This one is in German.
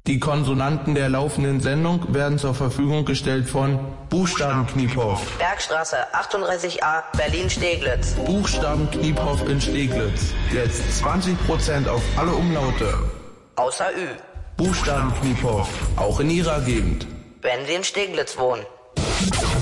Die Konsonanten der laufenden Sendung werden zur Verfügung gestellt von Buchstabenkniephoff. Bergstraße 38a, Berlin-Steglitz. Buchstabenkniephoff in Steglitz. Jetzt 20% auf alle Umlaute. Außer Ü. Buchstabenkniephoff, auch in Ihrer Gegend. Wenn Sie in Steglitz wohnen.